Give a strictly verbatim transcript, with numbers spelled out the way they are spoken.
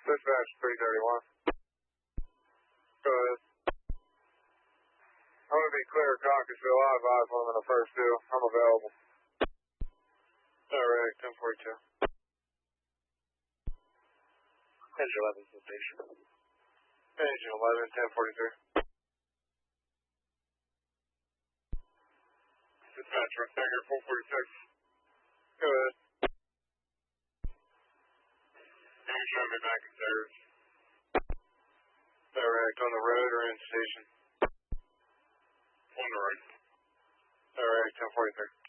Dispatch three thirty-one. Go ahead. I'm going to be clear of Caucusville. I advise one in the first two. I'm available. Direct, ten forty-two. Engine eleven, station. Engine eleven, ten forty-three. Dispatch, right there, four forty-six. Go ahead. Can you show me back in thirds? Direct, on the road or in station? On the road. Direct, ten forty-three.